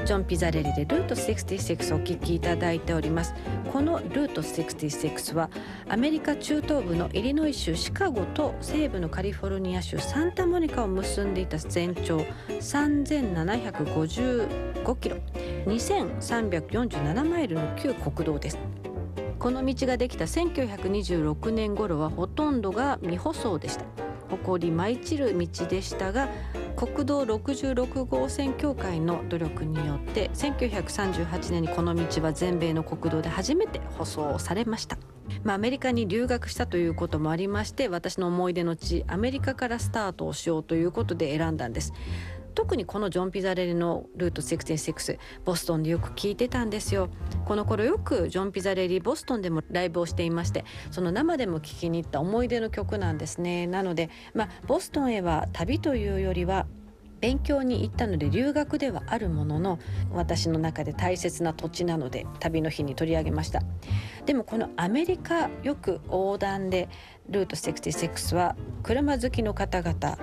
ジョン・ピザレリでルート66をお聞きいただいております。このルート66はアメリカ中東部のイリノイ州シカゴと西部のカリフォルニア州サンタモニカを結んでいた全長3755キロ、2347マイルの旧国道です。この道ができた1926年頃はほとんどが未舗装でした。埃舞い散る道でしたが、国道66号線協会の努力によって1938年にこの道は全米の国道で初めて舗装されました。アメリカに留学したということもありまして、私の思い出の地アメリカからスタートをしようということで選んだんです。特にこのジョン・ピザレリのルート66、ボストンでよく聴いてたんですよ。この頃よくジョン・ピザレリボストンでもライブをしていまして、その生でも聴きに行った思い出の曲なんですね。なので、ボストンへは旅というよりは勉強に行ったので留学ではあるものの、私の中で大切な土地なので旅の日に取り上げました。でもこのアメリカよく横断でルート66は車好きの方々